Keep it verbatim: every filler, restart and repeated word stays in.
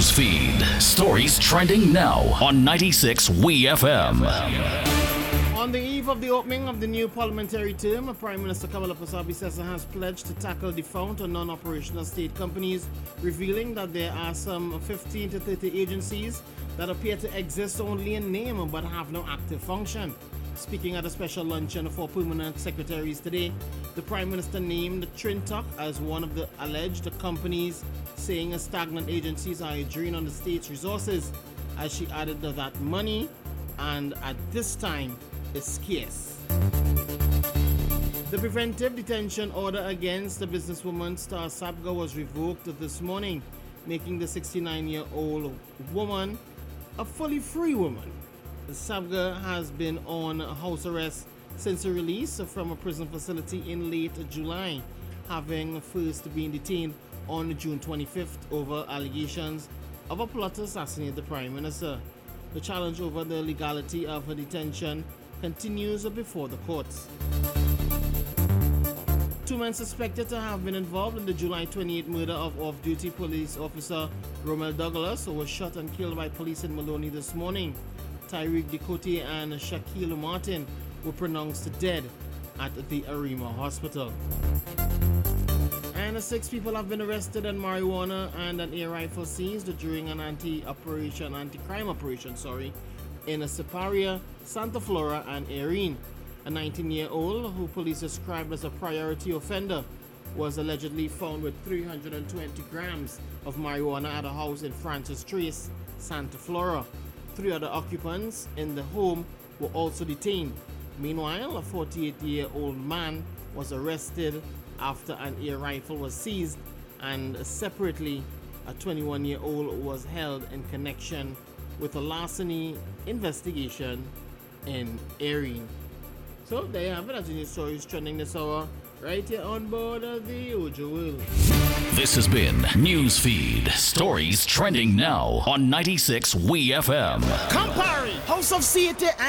News feed. Stories trending now on ninety-six W E F M. On the eve of the opening of the new parliamentary term, Prime Minister Kamala Persad-Bissessar has pledged to tackle defunct or non-operational state companies, revealing that there are some fifteen to thirty agencies that appear to exist only in name but have no active function. Speaking at a special luncheon for permanent secretaries today, the Prime Minister named Trintoc as one of the alleged companies, saying stagnant agencies are a drain on the state's resources, as she added that money, and at this time, is scarce. The preventive detention order against the businesswoman Star Sabga was revoked this morning, making the sixty-nine-year-old woman a fully free woman. Sabga has been on house arrest since her release from a prison facility in late July, having first been detained on June twenty-fifth over allegations of a plot to assassinate the Prime Minister. The challenge over the legality of her detention continues before the courts. Two men suspected to have been involved in the July twenty-eighth murder of off-duty police officer Romel Douglas, who was shot and killed by police in Maloney this morning. Tyreek Decote and Shaquille Martin were pronounced dead at the Arima Hospital. And six people have been arrested on marijuana and an air rifle seized during an anti-operation, anti-crime operation, sorry, in Siparia, Santa Flora, and Erin. A nineteen-year-old, who police described as a priority offender, was allegedly found with three hundred twenty grams of marijuana at a house in Francis Trace, Santa Flora. Three other occupants in the home were also detained. Meanwhile, a forty-eight-year-old man was arrested after an air rifle was seized, and separately, a twenty-one-year-old was held in connection with a larceny investigation in Erin. So there you have it, as your news stories trending this hour, right here on board of the usual. This has been Newsfeed. Stories trending now on ninety-six W E F M. Campari, House of Theatre